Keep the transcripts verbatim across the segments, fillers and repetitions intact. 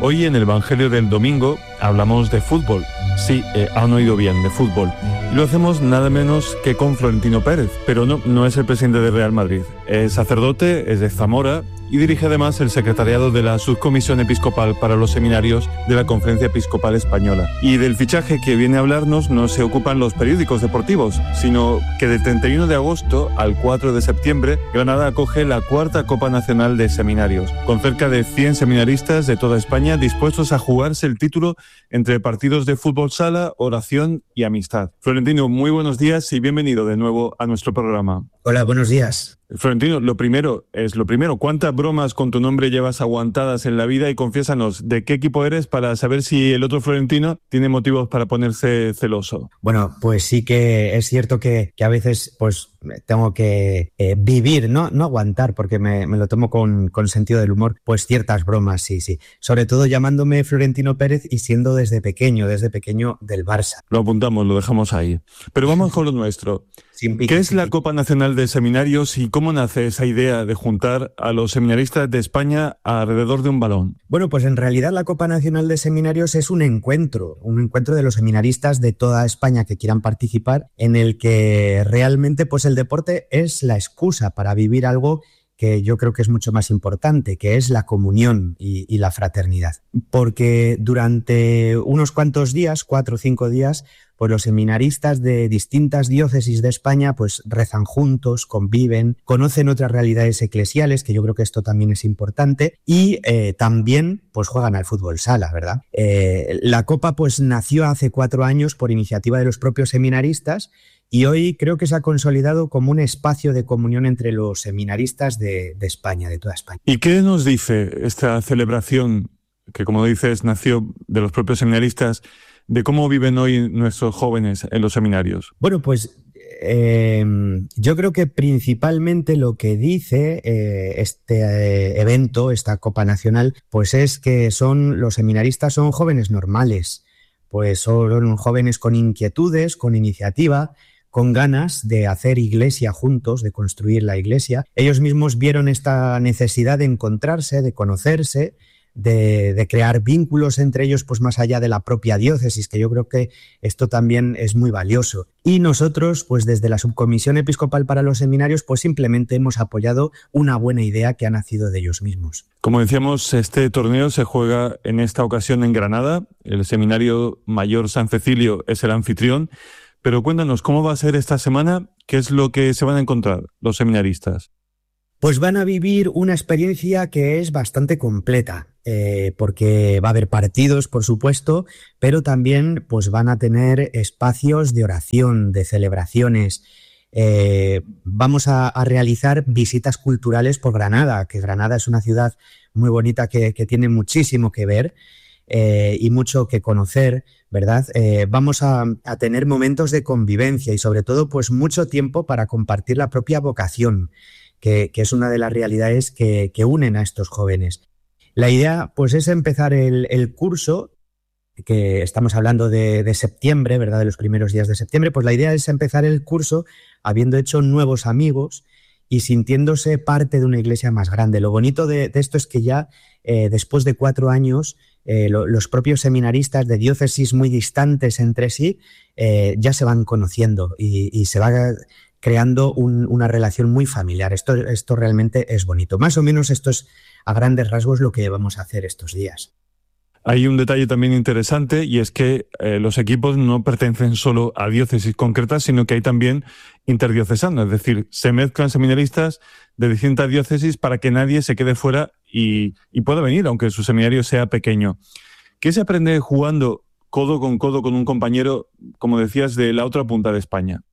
Hoy en el Evangelio del Domingo hablamos de fútbol. Sí, eh, han oído bien, de fútbol. Y lo hacemos nada menos que con Florentino Pérez, pero no, no es el presidente del Real Madrid. Es sacerdote, es de Zamora y dirige además el secretariado de la Subcomisión Episcopal para los Seminarios de la Conferencia Episcopal Española. Y del fichaje que viene a hablarnos no se ocupan los periódicos deportivos, sino que del treinta y uno de agosto al cuatro de septiembre, Granada acoge la cuarta Copa Nacional de Seminarios, con cerca de cien seminaristas de toda España dispuestos a jugarse el título entre partidos de fútbol sala, oración y amistad. Florentino, muy buenos días y bienvenido de nuevo a nuestro programa. Hola, buenos días. Florentino, lo primero es lo primero. ¿Cuántas bromas con tu nombre llevas aguantadas en la vida? Y confiésanos, ¿de qué equipo eres para saber si el otro Florentino tiene motivos para ponerse celoso? Bueno, pues sí que es cierto que, que a veces pues tengo que eh, vivir, ¿no? No aguantar, porque me, me lo tomo con, con sentido del humor, pues ciertas bromas, sí, sí. Sobre todo llamándome Florentino Pérez y siendo desde pequeño, desde pequeño del Barça. Lo apuntamos, lo dejamos ahí. Pero vamos con lo nuestro. ¿Qué es la Copa Nacional de Seminarios y cómo nace esa idea de juntar a los seminaristas de España alrededor de un balón? Bueno, pues en realidad la Copa Nacional de Seminarios es un encuentro, un encuentro de los seminaristas de toda España que quieran participar, en el que realmente pues el deporte es la excusa para vivir algo que yo creo que es mucho más importante, que es la comunión y, y la fraternidad. Porque durante unos cuantos días, cuatro o cinco días, pues los seminaristas de distintas diócesis de España pues rezan juntos, conviven, conocen otras realidades eclesiales, que yo creo que esto también es importante, y eh, también pues juegan al fútbol sala, ¿verdad? Eh, la Copa pues nació hace cuatro años por iniciativa de los propios seminaristas, y hoy creo que se ha consolidado como un espacio de comunión entre los seminaristas de, de España, de toda España. ¿Y qué nos dice esta celebración, que como dices nació de los propios seminaristas, de cómo viven hoy nuestros jóvenes en los seminarios? Bueno, pues eh, yo creo que principalmente lo que dice eh, este eh, evento, esta Copa Nacional, pues es que son los seminaristas son jóvenes normales, pues son jóvenes con inquietudes, con iniciativa, con ganas de hacer iglesia juntos, de construir la iglesia. Ellos mismos vieron esta necesidad de encontrarse, de conocerse, de, de crear vínculos entre ellos, pues más allá de la propia diócesis, que yo creo que esto también es muy valioso. Y nosotros, pues desde la Subcomisión Episcopal para los Seminarios, pues simplemente hemos apoyado una buena idea que ha nacido de ellos mismos. Como decíamos, este torneo se juega en esta ocasión en Granada. El Seminario Mayor San Cecilio es el anfitrión. Pero cuéntanos, ¿cómo va a ser esta semana? ¿Qué es lo que se van a encontrar los seminaristas? Pues van a vivir una experiencia que es bastante completa, eh, porque va a haber partidos, por supuesto, pero también pues, van a tener espacios de oración, de celebraciones. Eh, vamos a, a realizar visitas culturales por Granada, que Granada es una ciudad muy bonita que, que tiene muchísimo que ver. Eh, y mucho que conocer, ¿verdad? Eh, vamos a, a tener momentos de convivencia y sobre todo pues mucho tiempo para compartir la propia vocación, que, que es una de las realidades que, que unen a estos jóvenes. La idea pues es empezar el, el curso, que estamos hablando de, de septiembre, ¿verdad? De los primeros días de septiembre, pues la idea es empezar el curso habiendo hecho nuevos amigos y sintiéndose parte de una iglesia más grande. Lo bonito de, de esto es que ya eh, después de cuatro años Eh, lo, los propios seminaristas de diócesis muy distantes entre sí eh, ya se van conociendo y, y se va creando un, una relación muy familiar. Esto, esto realmente es bonito. Más o menos esto es a grandes rasgos lo que vamos a hacer estos días. Hay un detalle también interesante y es que eh, los equipos no pertenecen solo a diócesis concretas, sino que hay también interdiocesanos, es decir, se mezclan seminaristas de distintas diócesis para que nadie se quede fuera y, y pueda venir, aunque su seminario sea pequeño. ¿Qué se aprende jugando codo con codo con un compañero, como decías, de la otra punta de España?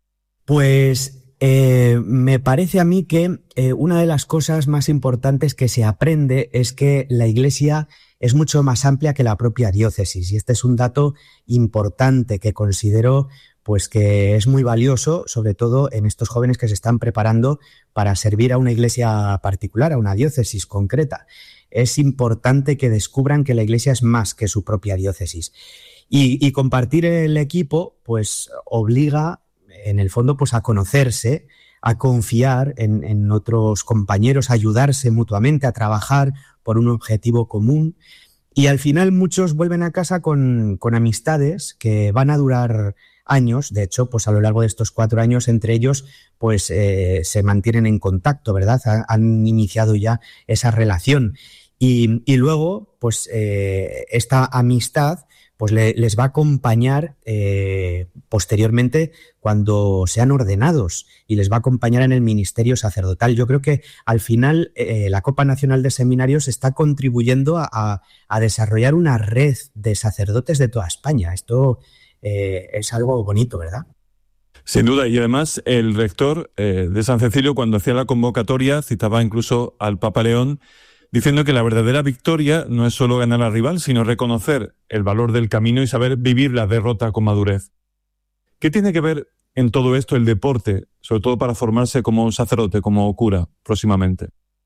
Pues eh, me parece a mí que eh, una de las cosas más importantes que se aprende es que la Iglesia es mucho más amplia que la propia diócesis y este es un dato importante que considero pues que es muy valioso, sobre todo en estos jóvenes que se están preparando para servir a una iglesia particular, a una diócesis concreta. Es importante que descubran que la iglesia es más que su propia diócesis. Y, y compartir el equipo pues obliga, en el fondo, pues a conocerse, a confiar en, en otros compañeros, a ayudarse mutuamente, a trabajar por un objetivo común. Y al final muchos vuelven a casa con, con amistades que van a durar años. De hecho, pues a lo largo de estos cuatro años, entre ellos, pues eh, se mantienen en contacto, ¿verdad? Han, han iniciado ya esa relación. Y, y luego, pues eh, esta amistad pues le, les va a acompañar eh, posteriormente cuando sean ordenados y les va a acompañar en el ministerio sacerdotal. Yo creo que al final eh, la Copa Nacional de Seminarios está contribuyendo a, a, a desarrollar una red de sacerdotes de toda España. Esto eh, es algo bonito, ¿verdad? Sin duda, y además el rector eh, de San Cecilio, cuando hacía la convocatoria, citaba incluso al Papa León, diciendo que la verdadera victoria no es solo ganar al rival, sino reconocer el valor del camino y saber vivir la derrota con madurez. ¿Qué tiene que ver en todo esto el deporte, sobre todo para formarse como sacerdote, como cura, próximamente?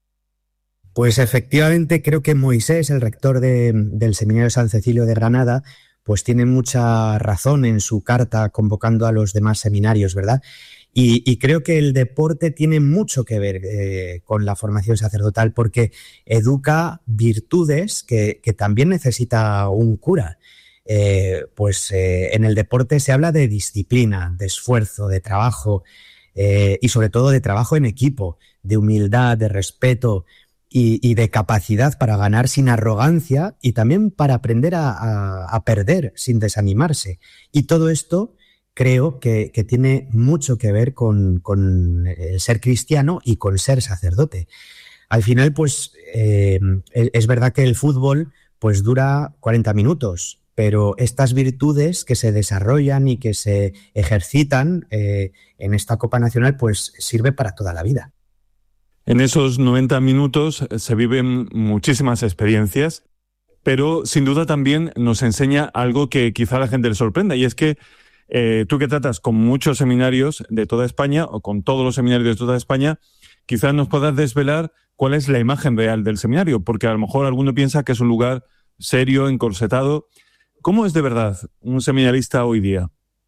Pues efectivamente creo que Moisés, el rector de, del Seminario de San Cecilio de Granada, pues tiene mucha razón en su carta convocando a los demás seminarios, ¿verdad? Y, y creo que el deporte tiene mucho que ver eh, con la formación sacerdotal porque educa virtudes que, que también necesita un cura. Eh, pues eh, en el deporte se habla de disciplina, de esfuerzo, de trabajo eh, y sobre todo de trabajo en equipo, de humildad, de respeto y, y de capacidad para ganar sin arrogancia y también para aprender a, a, a perder sin desanimarse. Y todo esto creo que, que tiene mucho que ver con, con el ser cristiano y con ser sacerdote. Al final, pues eh, es verdad que el fútbol pues dura cuarenta minutos, pero estas virtudes que se desarrollan y que se ejercitan eh, en esta Copa Nacional pues sirve para toda la vida. En esos noventa minutos se viven muchísimas experiencias, pero sin duda también nos enseña algo que quizá a la gente le sorprenda, y es que Eh, tú que tratas con muchos seminarios de toda España, o con todos los seminarios de toda España, quizás nos puedas desvelar cuál es la imagen real del seminario, porque a lo mejor alguno piensa que es un lugar serio, encorsetado. ¿Cómo es de verdad un seminarista hoy día?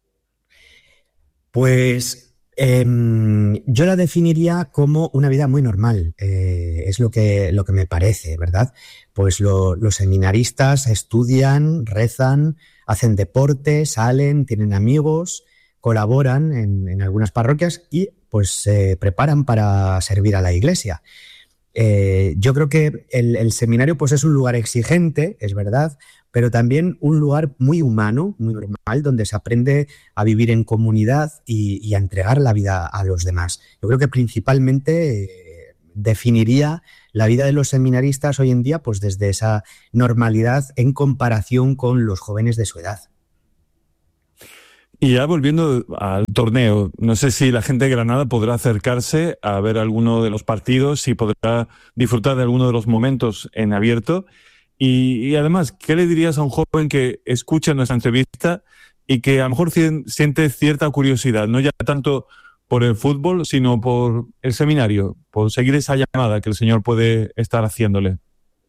Pues eh, yo la definiría como una vida muy normal, eh, es lo que, lo que me parece, ¿verdad? Pues lo, los seminaristas estudian, rezan, hacen deporte, salen, tienen amigos, colaboran en, en algunas parroquias y pues se preparan para servir a la iglesia. Eh, yo creo que el, el seminario pues es un lugar exigente, es verdad, pero también un lugar muy humano, muy normal, donde se aprende a vivir en comunidad y, y a entregar la vida a los demás. Yo creo que principalmente eh, definiría la vida de los seminaristas hoy en día pues desde esa normalidad en comparación con los jóvenes de su edad. Y ya volviendo al torneo, no sé si la gente de Granada podrá acercarse a ver alguno de los partidos, si podrá disfrutar de alguno de los momentos en abierto. Y, y además, ¿qué le dirías a un joven que escucha nuestra entrevista y que a lo mejor siente cierta curiosidad, no ya tanto por el fútbol, sino por el seminario, por seguir esa llamada que el Señor puede estar haciéndole?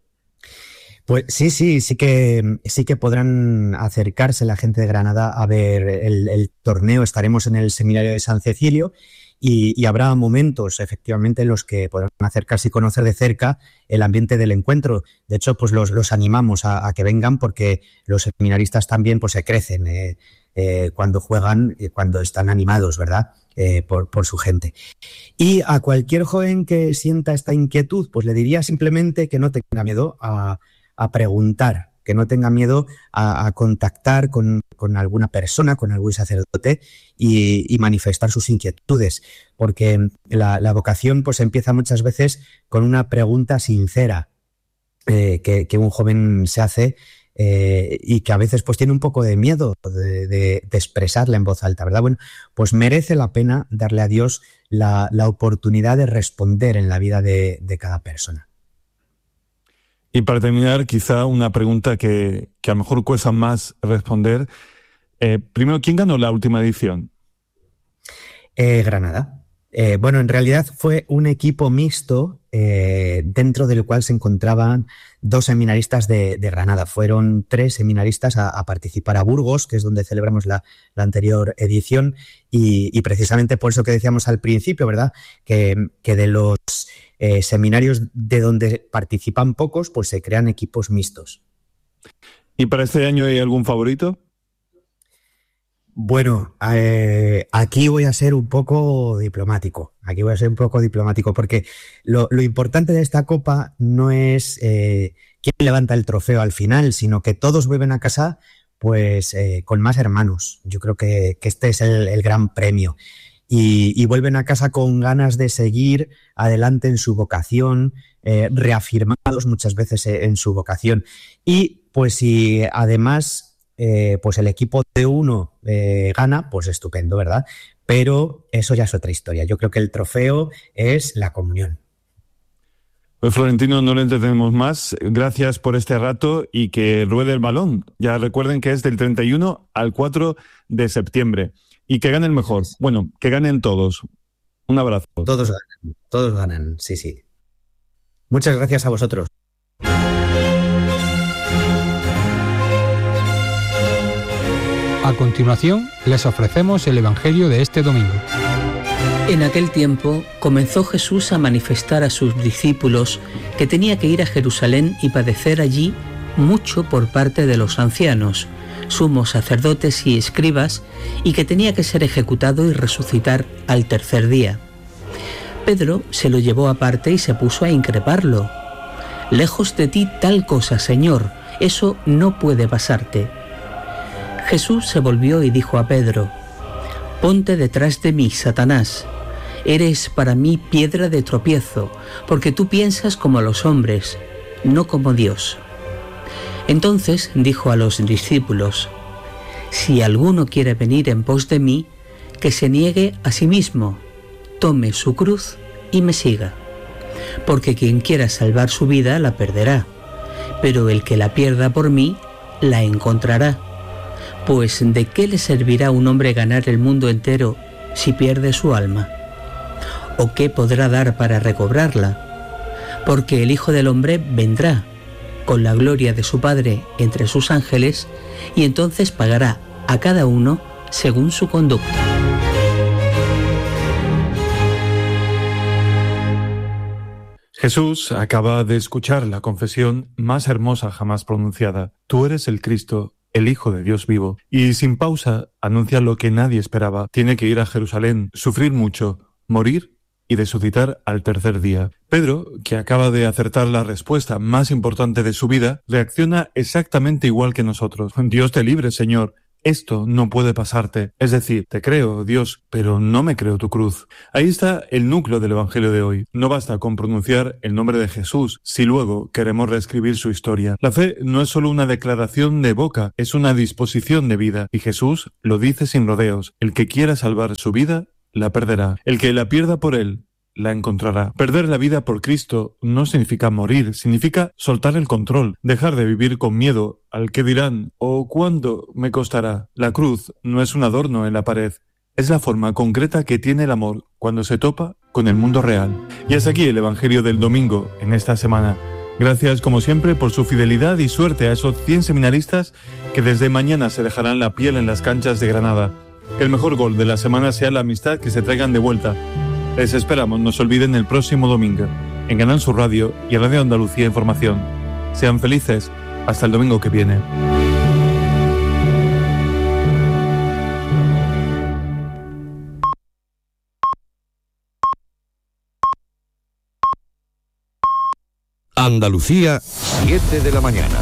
Pues sí, sí, sí que, sí que podrán acercarse la gente de Granada a ver el, el torneo. Estaremos en el Seminario de San Cecilio y, y habrá momentos, efectivamente, en los que podrán acercarse y conocer de cerca el ambiente del encuentro. De hecho, pues los, los animamos a, a que vengan porque los seminaristas también pues, se crecen eh, eh, cuando juegan y cuando están animados, ¿verdad? Eh, por, por su gente. Y a cualquier joven que sienta esta inquietud, pues le diría simplemente que no tenga miedo a a preguntar, que no tenga miedo a, a contactar con, con alguna persona, con algún sacerdote y, y manifestar sus inquietudes, porque la, la vocación pues empieza muchas veces con una pregunta sincera eh, que, que un joven se hace eh, y que a veces pues tiene un poco de miedo de, de, de expresarla en voz alta, ¿verdad? Bueno, pues merece la pena darle a Dios la, la oportunidad de responder en la vida de, de cada persona. Y para terminar, quizá una pregunta que, que a lo mejor cuesta más responder. Eh, primero, ¿quién ganó la última edición? Eh, Granada. Eh, bueno, en realidad fue un equipo mixto eh, dentro del cual se encontraban dos seminaristas de, de Granada. Fueron tres seminaristas a, a participar a Burgos, que es donde celebramos la, la anterior edición, y, y precisamente por eso que decíamos al principio, ¿verdad? Que, que de los eh, seminarios de donde participan pocos, pues se crean equipos mixtos. ¿Y para este año hay algún favorito? Bueno, eh, aquí voy a ser un poco diplomático, aquí voy a ser un poco diplomático, porque lo, lo importante de esta Copa no es eh, quién levanta el trofeo al final, sino que todos vuelven a casa pues eh, con más hermanos. Yo creo que, que este es el, el gran premio. Y, y vuelven a casa con ganas de seguir adelante en su vocación, eh, reafirmados muchas veces en su vocación. Y pues si además... Eh, pues el equipo de uno eh, gana, pues estupendo, ¿verdad? Pero eso ya es otra historia. Yo creo que el trofeo es la comunión. Pues Florentino, no le entretenemos más. Gracias por este rato y que ruede el balón. Ya recuerden que es del treinta y uno al cuatro de septiembre. Y que gane el mejor. Bueno, que ganen todos. Un abrazo. Todos ganan, todos ganan, sí, sí. Muchas gracias a vosotros. A continuación, les ofrecemos el Evangelio de este domingo. En aquel tiempo comenzó Jesús a manifestar a sus discípulos que tenía que ir a Jerusalén y padecer allí mucho por parte de los ancianos, sumos sacerdotes y escribas, y que tenía que ser ejecutado y resucitar al tercer día. Pedro se lo llevó aparte y se puso a increparlo. «Lejos de ti tal cosa, Señor, eso no puede pasarte». Jesús se volvió y dijo a Pedro: «Ponte detrás de mí, Satanás. Eres para mí piedra de tropiezo, porque tú piensas como los hombres, no como Dios». Entonces dijo a los discípulos: «Si alguno quiere venir en pos de mí, que se niegue a sí mismo, tome su cruz y me siga. Porque quien quiera salvar su vida la perderá, pero el que la pierda por mí, la encontrará. Pues ¿de qué le servirá a un hombre ganar el mundo entero si pierde su alma? ¿O qué podrá dar para recobrarla? Porque el Hijo del Hombre vendrá con la gloria de su Padre entre sus ángeles, y entonces pagará a cada uno según su conducta». Jesús acaba de escuchar la confesión más hermosa jamás pronunciada. Tú eres el Cristo, el Hijo de Dios vivo. Y sin pausa anuncia lo que nadie esperaba. Tiene que ir a Jerusalén, sufrir mucho, morir y resucitar al tercer día. Pedro, que acaba de acertar la respuesta más importante de su vida, reacciona exactamente igual que nosotros. Dios te libre, Señor. Esto no puede pasarte. Es decir, te creo, Dios, pero no me creo tu cruz. Ahí está el núcleo del Evangelio de hoy. No basta con pronunciar el nombre de Jesús si luego queremos reescribir su historia. La fe no es solo una declaración de boca, es una disposición de vida. Y Jesús lo dice sin rodeos. El que quiera salvar su vida, la perderá. El que la pierda por él, la encontrará. Perder la vida por Cristo no significa morir, significa soltar el control, dejar de vivir con miedo al qué dirán o cuándo me costará. La cruz no es un adorno en la pared, es la forma concreta que tiene el amor cuando se topa con el mundo real. Y hasta aquí el Evangelio del domingo en esta semana. Gracias como siempre por su fidelidad y suerte a esos cien seminaristas que desde mañana se dejarán la piel en las canchas de Granada. Que el mejor gol de la semana sea la amistad que se traigan de vuelta. Les esperamos, no se olviden, el próximo domingo en Canal Sur Radio y Radio Andalucía Información. Sean felices, hasta el domingo que viene. Andalucía, siete de la mañana.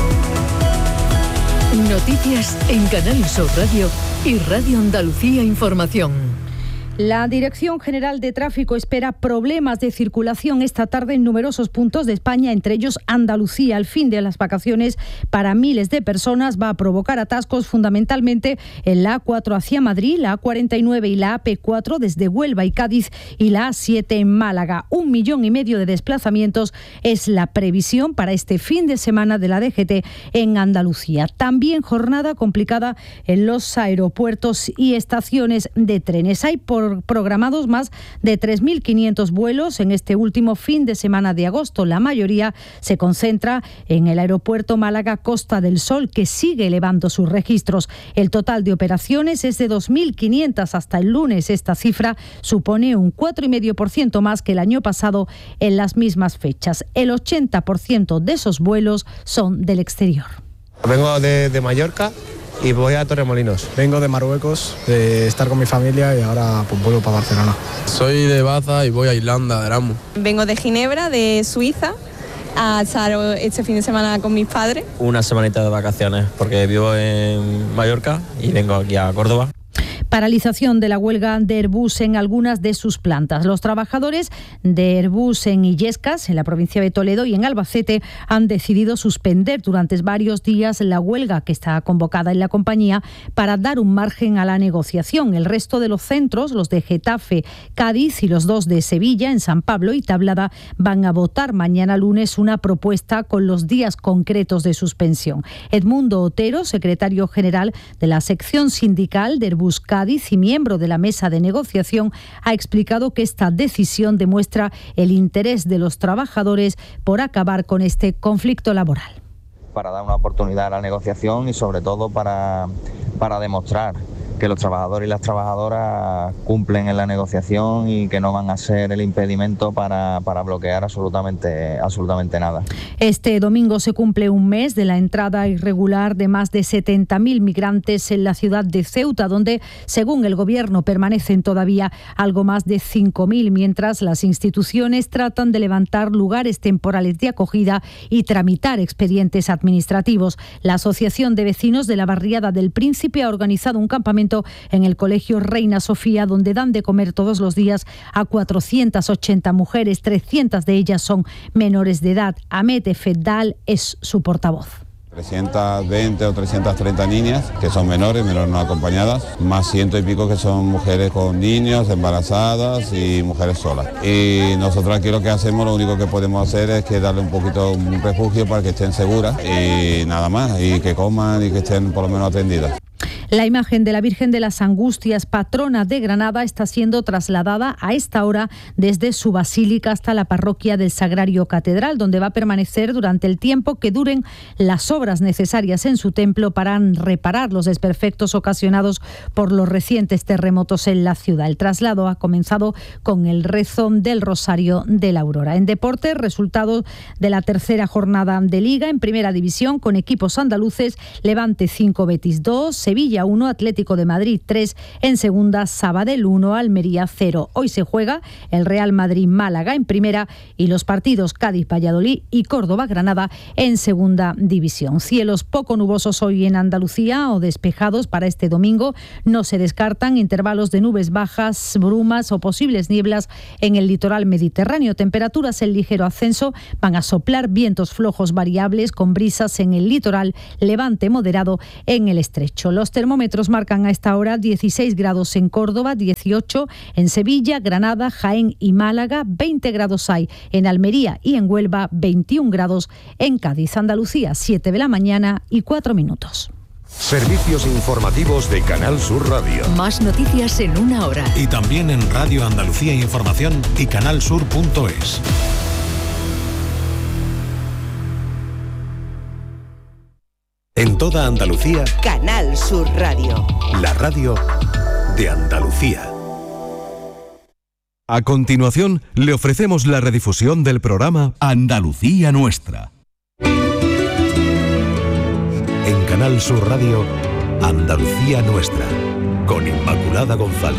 Noticias en Canal Sur Radio y Radio Andalucía Información. La Dirección General de Tráfico espera problemas de circulación esta tarde en numerosos puntos de España, entre ellos Andalucía. El fin de las vacaciones para miles de personas va a provocar atascos fundamentalmente en la A cuatro hacia Madrid, la A cuarenta y nueve y la A P cuatro desde Huelva y Cádiz y la A siete en Málaga. Un millón y medio de desplazamientos es la previsión para este fin de semana de la D G T en Andalucía. También jornada complicada en los aeropuertos y estaciones de trenes. Hay por programados más de tres mil quinientos vuelos en este último fin de semana de agosto. La mayoría se concentra en el aeropuerto Málaga Costa del Sol, que sigue elevando sus registros. El total de operaciones es de dos mil quinientas hasta el lunes. Esta cifra supone un cuatro coma cinco por ciento más que el año pasado en las mismas fechas. El ochenta por ciento de esos vuelos son del exterior. Vengo de, de Mallorca y voy a Torremolinos. Vengo de Marruecos, de estar con mi familia y ahora pues vuelvo para Barcelona. Soy de Baza y voy a Irlanda, de Erasmus. Vengo de Ginebra, de Suiza, a estar este fin de semana con mis padres. Una semanita de vacaciones porque vivo en Mallorca y vengo aquí a Córdoba. Paralización de la huelga de Airbus en algunas de sus plantas. Los trabajadores de Airbus en Illescas, en la provincia de Toledo, y en Albacete han decidido suspender durante varios días la huelga que está convocada en la compañía para dar un margen a la negociación. El resto de los centros, los de Getafe, Cádiz y los dos de Sevilla, en San Pablo y Tablada, van a votar mañana lunes una propuesta con los días concretos de suspensión. Edmundo Otero, secretario general de la sección sindical de Airbus Cádiz y miembro de la mesa de negociación, ha explicado que esta decisión demuestra el interés de los trabajadores por acabar con este conflicto laboral. Para dar una oportunidad a la negociación y sobre todo para, para demostrar que los trabajadores y las trabajadoras cumplen en la negociación y que no van a ser el impedimento para, para bloquear absolutamente, absolutamente nada. Este domingo se cumple un mes de la entrada irregular de más de setenta mil migrantes en la ciudad de Ceuta, donde, según el gobierno, permanecen todavía algo más de cinco mil, mientras las instituciones tratan de levantar lugares temporales de acogida y tramitar expedientes administrativos. La Asociación de Vecinos de la Barriada del Príncipe ha organizado un campamento en el Colegio Reina Sofía, donde dan de comer todos los días a cuatrocientas ochenta mujeres, trescientas de ellas son menores de edad. Ahmed Feddal es su portavoz. trescientas veinte o trescientas treinta niñas que son menores, menores no acompañadas, más ciento y pico que son mujeres con niños, embarazadas y mujeres solas. Y nosotros aquí lo que hacemos, lo único que podemos hacer es que darle un poquito un refugio para que estén seguras y nada más, y que coman y que estén por lo menos atendidas. La imagen de la Virgen de las Angustias, patrona de Granada, está siendo trasladada a esta hora desde su basílica hasta la parroquia del Sagrario Catedral, donde va a permanecer durante el tiempo que duren las obras necesarias en su templo para reparar los desperfectos ocasionados por los recientes terremotos en la ciudad. El traslado ha comenzado con el rezo del Rosario de la Aurora. En deporte, resultados de la tercera jornada de Liga en Primera División con equipos andaluces: Levante cinco, Betis dos, Sevilla uno, Atlético de Madrid tres, en segunda Sabadell uno, Almería cero. Hoy se juega el Real Madrid-Málaga en primera y los partidos Cádiz-Valladolid y Córdoba-Granada en segunda división. Cielos poco nubosos hoy en Andalucía o despejados para este domingo. No se descartan intervalos de nubes bajas, brumas o posibles nieblas en el litoral mediterráneo. Temperaturas en ligero ascenso, van a soplar vientos flojos variables con brisas en el litoral, levante moderado en el estrecho. Los termómetros marcan a esta hora dieciséis grados en Córdoba, dieciocho en Sevilla, Granada, Jaén y Málaga, veinte grados hay en Almería y en Huelva, veintiún grados en Cádiz. Andalucía, siete de la mañana y cuatro minutos. Servicios informativos de Canal Sur Radio. Más noticias en una hora. Y también en Radio Andalucía Información y canalsur punto es. En toda Andalucía, Canal Sur Radio. La radio de Andalucía. A continuación, le ofrecemos la redifusión del programa Andalucía Nuestra. En Canal Sur Radio, Andalucía Nuestra, con Inmaculada González.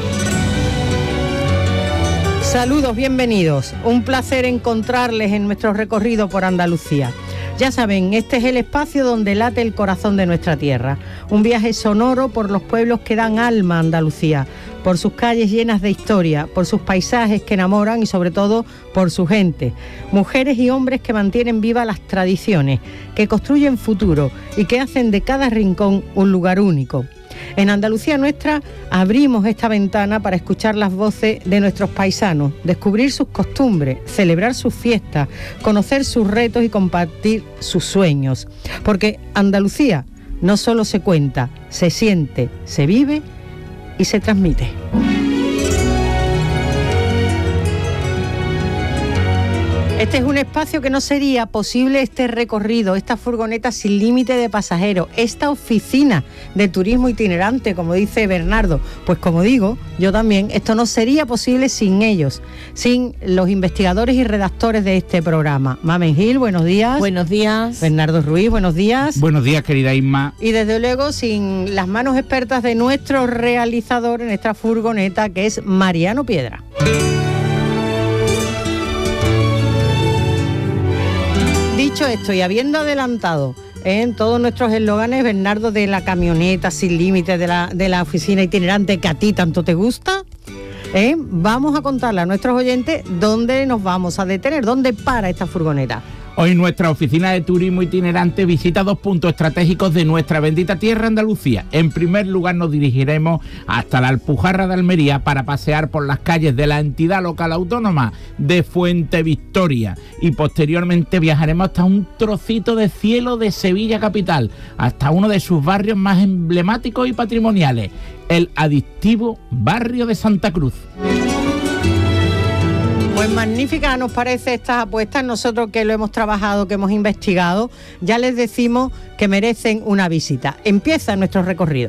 Saludos, bienvenidos. Un placer encontrarles en nuestro recorrido por Andalucía. Ya saben, este es el espacio donde late el corazón de nuestra tierra. Un viaje sonoro por los pueblos que dan alma a Andalucía, por sus calles llenas de historia, por sus paisajes que enamoran y sobre todo por su gente. Mujeres y hombres que mantienen vivas las tradiciones, que construyen futuro y que hacen de cada rincón un lugar único. En Andalucía Nuestra abrimos esta ventana para escuchar las voces de nuestros paisanos, descubrir sus costumbres, celebrar sus fiestas, conocer sus retos y compartir sus sueños. Porque Andalucía no solo se cuenta, se siente, se vive y se transmite. Este es un espacio que no sería posible este recorrido, esta furgoneta sin límite de pasajeros, esta oficina de turismo itinerante, como dice Bernardo. Pues como digo, yo también, esto no sería posible sin ellos, sin los investigadores y redactores de este programa. Mamen Gil, buenos días. Buenos días. Bernardo Ruiz, buenos días. Buenos días, querida Isma. Y desde luego sin las manos expertas de nuestro realizador en esta furgoneta, que es Mariano Piedra. Dicho esto y habiendo adelantado en todos nuestros eslóganes, Bernardo, de la camioneta sin límites, de la, de la oficina itinerante que a ti tanto te gusta, ¿eh? Vamos a contarle a nuestros oyentes dónde nos vamos a detener, dónde para esta furgoneta. Hoy nuestra oficina de turismo itinerante visita dos puntos estratégicos de nuestra bendita tierra Andalucía. En primer lugar nos dirigiremos hasta la Alpujarra de Almería para pasear por las calles de la entidad local autónoma de Fuente Victoria y posteriormente viajaremos hasta un trocito de cielo de Sevilla capital, hasta uno de sus barrios más emblemáticos y patrimoniales, el adictivo barrio de Santa Cruz. Pues magnífica nos parece estas apuestas. Nosotros que lo hemos trabajado, que hemos investigado, ya les decimos que merecen una visita. Empieza nuestro recorrido.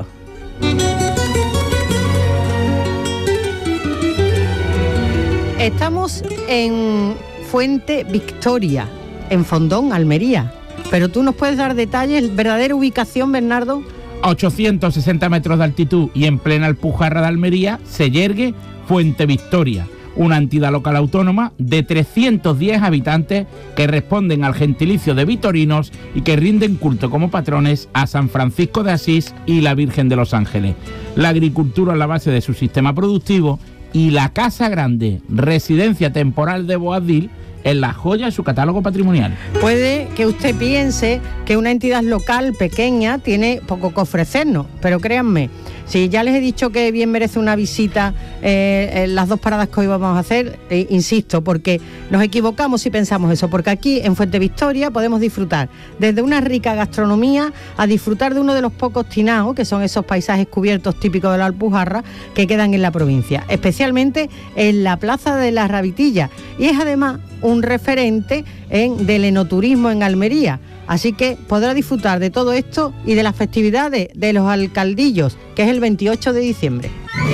Estamos en Fuente Victoria, en Fondón, Almería. Pero tú nos puedes dar detalles, verdadera ubicación, Bernardo. ochocientos sesenta metros de altitud y en plena Alpujarra de Almería se yergue Fuente Victoria, una entidad local autónoma de trescientos diez habitantes que responden al gentilicio de vitorinos y que rinden culto como patrones a San Francisco de Asís y la Virgen de los Ángeles. La agricultura es la base de su sistema productivo y la Casa Grande, residencia temporal de Boabdil, es la joya de su catálogo patrimonial. Puede que usted piense que una entidad local pequeña tiene poco que ofrecernos, pero créanme, si ya les he dicho que bien merece una visita eh, en las dos paradas que hoy vamos a hacer, eh, insisto, porque nos equivocamos si pensamos eso, porque aquí en Fuente Victoria podemos disfrutar desde una rica gastronomía a disfrutar de uno de los pocos tinaos, que son esos paisajes cubiertos típicos de la Alpujarra que quedan en la provincia, especialmente en la Plaza de la Rabitilla, y es además un referente en, del enoturismo en Almería. Así que podrá disfrutar de todo esto y de las festividades de los Alcaldillos, que es el veintiocho de diciembre.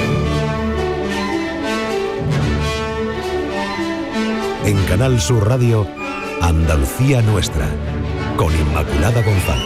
En Canal Sur Radio, Andalucía Nuestra, con Inmaculada González.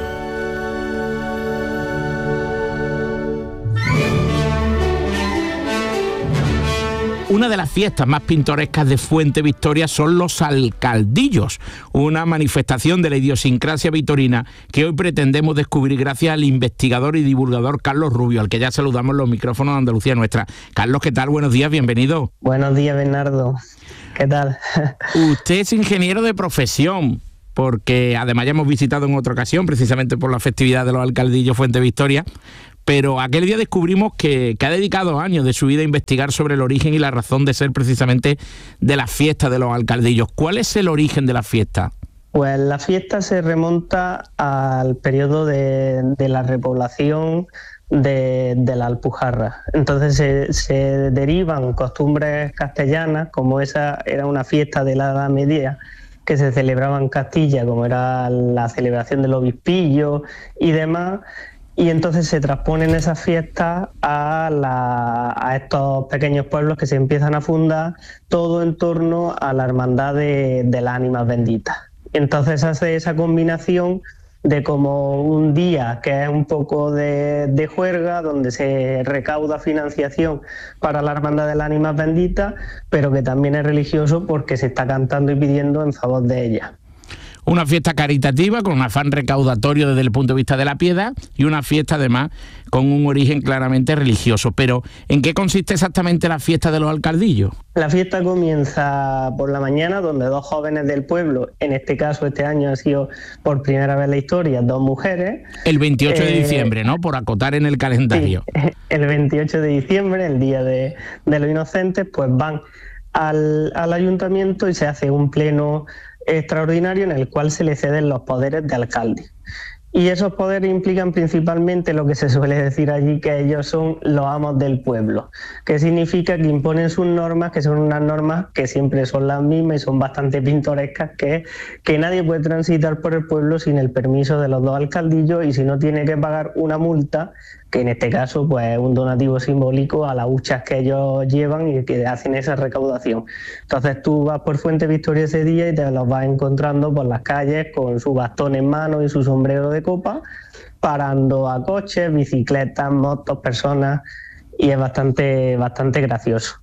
Una de las fiestas más pintorescas de Fuente Victoria son los Alcaldillos, una manifestación de la idiosincrasia vitorina que hoy pretendemos descubrir gracias al investigador y divulgador Carlos Rubio, al que ya saludamos en los micrófonos de Andalucía Nuestra. Carlos, ¿qué tal? Buenos días, bienvenido. Buenos días, Bernardo. ¿Qué tal? Usted es ingeniero de profesión, porque además ya hemos visitado en otra ocasión, precisamente por la festividad de los Alcaldillos Fuente Victoria, pero aquel día descubrimos que, que ha dedicado años de su vida a investigar sobre el origen y la razón de ser precisamente de las fiestas de los Alcaldillos. ¿Cuál es el origen de la fiesta? Pues la fiesta se remonta al periodo de, de la repoblación de, de la Alpujarra. Entonces se, se derivan costumbres castellanas, como esa era una fiesta de la Edad Media que se celebraba en Castilla, como era la celebración del obispillo y demás. Y entonces se transponen esas fiestas a, la, a estos pequeños pueblos que se empiezan a fundar, todo en torno a la hermandad de, de las ánimas benditas. Entonces hace esa combinación de como un día que es un poco de, de juerga, donde se recauda financiación para la hermandad de las ánimas benditas, pero que también es religioso porque se está cantando y pidiendo en favor de ellas. Una fiesta caritativa con un afán recaudatorio desde el punto de vista de la piedad y una fiesta además con un origen claramente religioso. Pero ¿en qué consiste exactamente la fiesta de los Alcaldillos? La fiesta comienza por la mañana, donde dos jóvenes del pueblo, en este caso este año ha sido por primera vez en la historia, dos mujeres. El veintiocho de diciembre, ¿no? Por acotar en el calendario. Sí, el veintiocho de diciembre, el día de, de los inocentes, pues van al, al ayuntamiento y se hace un pleno extraordinario en el cual se le ceden los poderes de alcalde. Y esos poderes implican principalmente lo que se suele decir allí, que ellos son los amos del pueblo, que significa que imponen sus normas, que son unas normas que siempre son las mismas y son bastante pintorescas, que es que nadie puede transitar por el pueblo sin el permiso de los dos alcaldillos y si no tiene que pagar una multa, que en este caso pues es un donativo simbólico a las huchas que ellos llevan y que hacen esa recaudación. Entonces tú vas por Fuente Victoria ese día y te los vas encontrando por las calles con su bastón en mano y su sombrero de copa, parando a coches, bicicletas, motos, personas, y es bastante, bastante gracioso.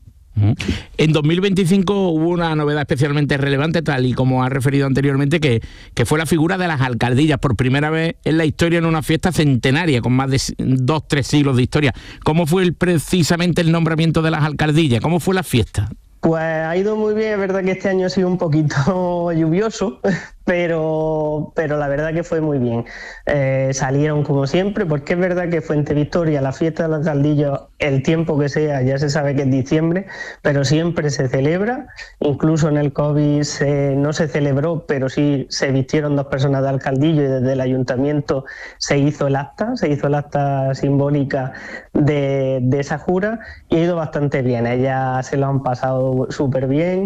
En dos mil veinticinco hubo una novedad especialmente relevante, tal y como ha referido anteriormente, que, que fue la figura de las alcaldillas, por primera vez en la historia en una fiesta centenaria, con más de dos, tres siglos de historia. ¿Cómo fue el, precisamente el nombramiento de las alcaldillas? ¿Cómo fue la fiesta? Pues ha ido muy bien, es verdad que este año ha sido un poquito lluvioso, pero, pero la verdad que fue muy bien. Eh, salieron como siempre, porque es verdad que Fuente Victoria, la fiesta de los alcaldillos, el tiempo que sea, ya se sabe que es diciembre, pero siempre se celebra. Incluso en el COVID se, no se celebró, pero sí se vistieron dos personas de alcaldillo y desde el ayuntamiento se hizo el acta, se hizo el acta simbólica de, de esa jura y ha ido bastante bien. Ellas se lo han pasado súper bien.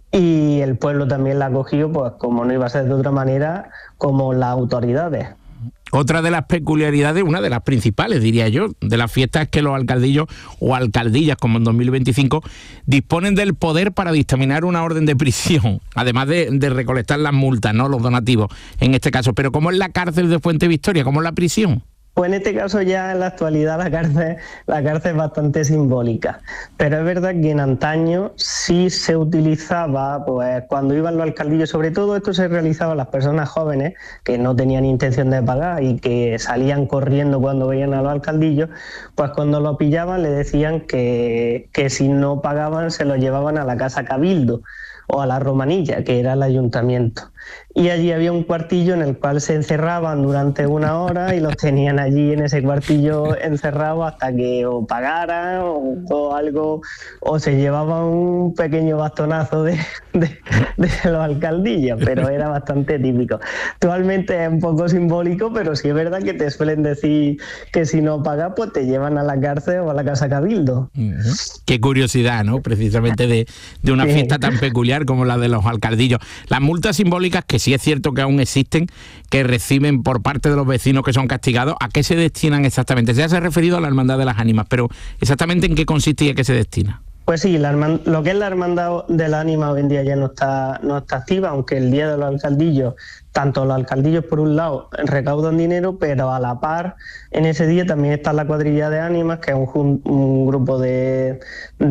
Y el pueblo también la ha acogido, pues como no iba a ser de otra manera, como las autoridades. Otra de las peculiaridades, una de las principales, diría yo, de las fiestas es que los alcaldillos o alcaldillas, como en dos mil veinticinco, disponen del poder para dictaminar una orden de prisión, además de, de recolectar las multas, ¿no?, los donativos, en este caso. Pero ¿cómo es la cárcel de Fuente Victoria? ¿Cómo es la prisión? Pues en este caso ya en la actualidad la cárcel, la cárcel es bastante simbólica, pero es verdad que en antaño sí se utilizaba, pues cuando iban los alcaldillos, sobre todo esto se realizaba a las personas jóvenes que no tenían intención de pagar y que salían corriendo cuando veían a los alcaldillos, pues cuando lo pillaban le decían que, que si no pagaban se lo llevaban a la Casa Cabildo o a la Romanilla, que era el ayuntamiento. Y allí había un cuartillo en el cual se encerraban durante una hora y los tenían allí en ese cuartillo encerrados hasta que o pagaran o, o algo, o se llevaban un pequeño bastonazo de, de, de los alcaldillos, pero era bastante típico. Actualmente es un poco simbólico, pero sí es verdad que te suelen decir que si no pagas, pues te llevan a la cárcel o a la Casa Cabildo. Uh-huh. Qué curiosidad, ¿no? Precisamente de, de una sí. fiesta tan peculiar como la de los alcaldillos. Las multas simbólicas, que sí es cierto que aún existen, que reciben por parte de los vecinos que son castigados, ¿a qué se destinan exactamente? Ya se ha referido a la Hermandad de las Ánimas, pero ¿exactamente en qué consiste y a qué se destina? Pues sí, la hermand- lo que es la Hermandad de la Ánima hoy en día ya no está, no está activa, aunque el día de los alcaldillos, tanto los alcaldillos por un lado recaudan dinero, pero a la par en ese día también está la cuadrilla de ánimas, que es un, un grupo de,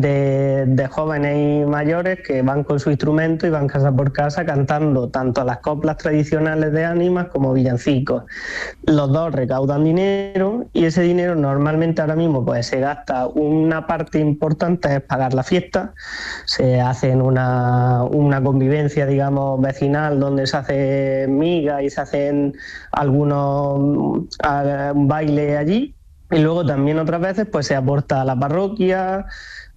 de, de jóvenes y mayores que van con su instrumento y van casa por casa cantando tanto las coplas tradicionales de ánimas como villancicos. Los dos recaudan dinero y ese dinero normalmente ahora mismo pues se gasta, una parte importante es pagar la fiesta, se hacen una, una convivencia, digamos, vecinal donde se hace miga y se hacen algunos uh, un baile allí, y luego también otras veces pues se aporta a la parroquia